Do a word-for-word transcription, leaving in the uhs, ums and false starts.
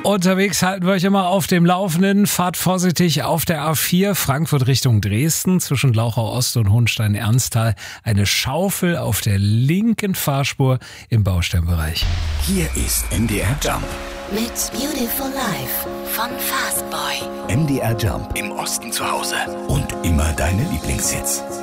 Unterwegs halten wir euch immer auf dem Laufenden. Fahrt vorsichtig auf der A vier Frankfurt Richtung Dresden zwischen Glauchau Ost und Hohenstein-Ernsthal. Eine Schaufel auf der linken Fahrspur im Baustellenbereich. Hier ist M D R Jump. Mit Beautiful Life von Fastboy. M D R Jump im Osten zu Hause und immer deine Lieblingshits.